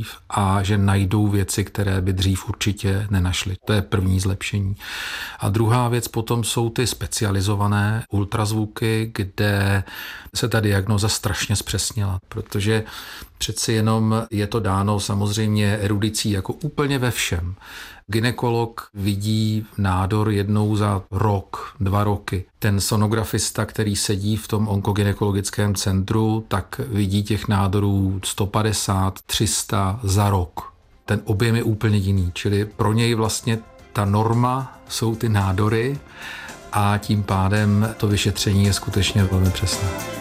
dřív a že najdou věci, které by dřív určitě nenašli. To je první zlepšení. A druhá věc potom jsou ty specializované ultrazvuky, kde se ta diagnóza strašně zpřesnila, protože přeci jenom je to dáno samozřejmě erudicí jako úplně ve všem. Gynekolog vidí nádor jednou za rok, 2 roky. Ten sonografista, který sedí v tom onkogynekologickém centru, tak vidí těch nádorů 150, 300 za rok. Ten objem je úplně jiný, čili pro něj vlastně ta norma jsou ty nádory a tím pádem to vyšetření je skutečně velmi přesné.